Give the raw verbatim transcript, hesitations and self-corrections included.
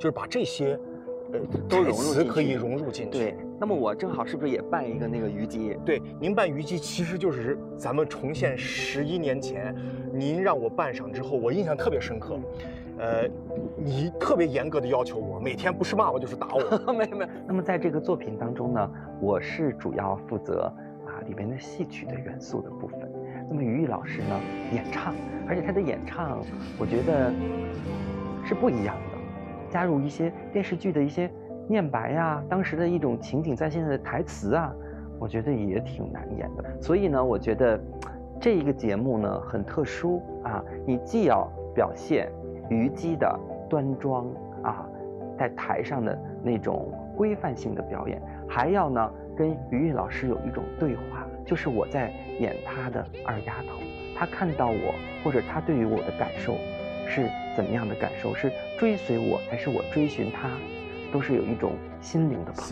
就是把这些，呃， 都融入进去可以融入进去。 对，那么我正好是不是也扮一个那个虞姬？ 对，您扮虞姬其实就是咱们重现十一年前，您让我扮上之后，我印象特别深刻。呃，你特别严格的要求我，每天不是骂我就是打我。 没有没有。那么在这个作品当中呢，我是主要负责啊里面的戏曲的元素的部分。那么于毅老师呢，演唱，而且他的演唱，我觉得是不一样的，加入一些电视剧的一些念白呀、当时的一种情景再现的台词啊，我觉得也挺难演的。所以呢，我觉得这一个节目呢很特殊啊，你既要表现虞姬的端庄啊，在台上的那种规范性的表演，还要呢跟于毅老师有一种对话，就是我在演他的二丫头，他看到我，或者他对于我的感受是怎么样的感受，是追随我还是我追寻他，都是有一种心灵的碰